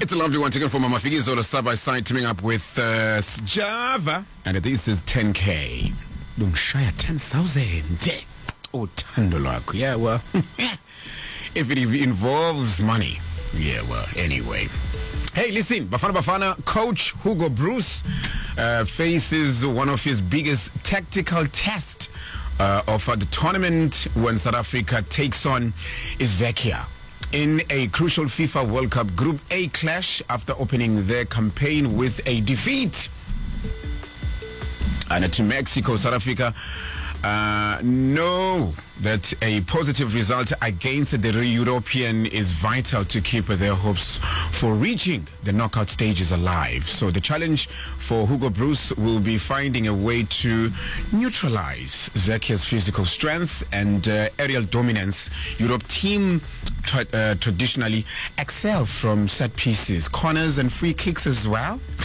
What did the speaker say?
It's a lovely one taken from Mama Figizola side by side, teaming up with Java. And this is 10K. Lumshaya 10,000. Oh, Tandolak. Yeah, well, if it involves money. Yeah, well, anyway. Hey, listen, Bafana coach Hugo Broos faces one of his biggest tactical tests of the tournament when South Africa takes on Czechia in a crucial FIFA World Cup Group A clash after opening their campaign with a defeat. And to Mexico, South Africa know that a positive result against the European is vital to keep their hopes for reaching the knockout stages alive. So the challenge for Hugo Broos will be finding a way to neutralize Czechia's physical strength and aerial dominance. Europe team traditionally excel from set pieces, corners and free kicks as well.